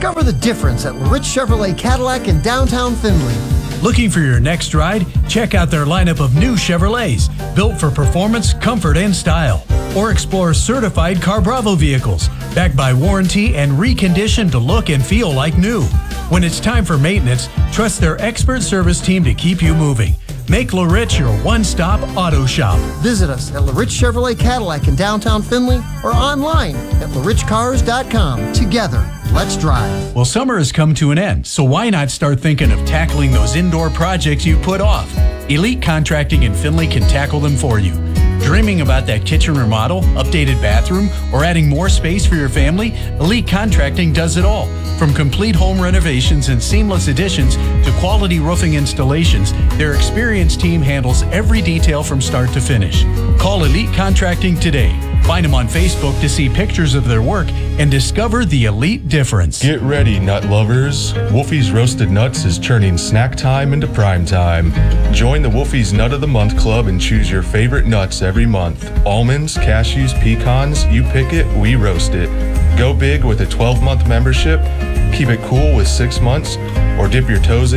Discover the difference at LaRich Chevrolet Cadillac in downtown Findlay. Looking for your next ride? Check out their lineup of new Chevrolets, built for performance, comfort, and style. Or explore certified CarBravo vehicles, backed by warranty and reconditioned to look and feel like new. When it's time for maintenance, trust their expert service team to keep you moving. Make LaRich your one-stop auto shop. Visit us at LaRich Chevrolet Cadillac in downtown Findlay or online at larichcars.com. Together, let's drive. Well, summer has come to an end, so why not start thinking of tackling those indoor projects you put off? Elite Contracting in Findlay can tackle them for you. Dreaming about that kitchen remodel, updated bathroom, or adding more space for your family? Elite Contracting does it all. From complete home renovations and seamless additions to quality roofing installations, their experienced team handles every detail from start to finish. Call Elite Contracting today. Find them on Facebook to see pictures of their work and discover the elite difference. Get ready, nut lovers. Wolfie's Roasted Nuts is turning snack time into prime time. Join the Wolfie's Nut of the Month Club and choose your favorite nuts every month. Almonds, cashews, pecans, you pick it, we roast it. Go big with a 12-month membership, keep it cool with 6 months, or dip your toes